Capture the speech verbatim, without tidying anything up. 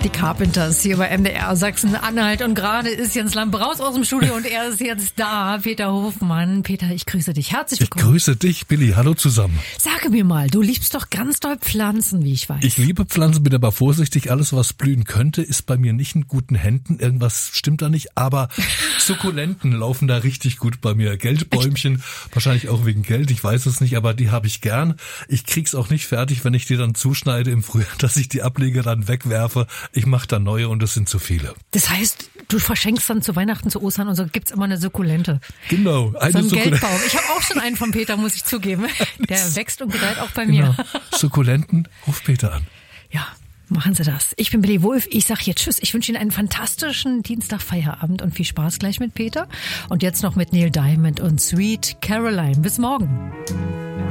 Die Carpenters hier bei M D R Sachsen-Anhalt und gerade ist Jens Lampe raus aus dem Studio und er ist jetzt da. Peter Hofmann. Peter, ich grüße dich. Herzlich willkommen. Ich grüße dich, Billy. Hallo zusammen. Sage mir mal, du liebst doch ganz doll Pflanzen, wie ich weiß. Ich liebe Pflanzen, bin aber vorsichtig. Alles, was blühen könnte, ist bei mir nicht in guten Händen. Irgendwas stimmt da nicht, aber Sukkulenten laufen da richtig gut bei mir. Geldbäumchen, wahrscheinlich auch wegen Geld, ich weiß es nicht, aber die habe ich gern. Ich krieg's auch nicht fertig, wenn ich die dann zuschneide im Frühjahr, dass ich die Ableger dann wegwerfe. Ich mache da neue und es sind zu viele. Das heißt, du verschenkst dann zu Weihnachten, zu Ostern und so gibt's immer eine Sukkulente. Genau, eine so ein Sukkulente. Geldbaum. Ich habe auch schon einen von Peter, muss ich zugeben. Der wächst und gedeiht auch bei Genau. mir. Sukkulenten, ruf Peter an. Ja, machen Sie das. Ich bin Billy Wulff. Ich sag jetzt Tschüss. Ich wünsche Ihnen einen fantastischen Dienstag-Feierabend und viel Spaß gleich mit Peter. Und jetzt noch mit Neil Diamond und Sweet Caroline. Bis morgen.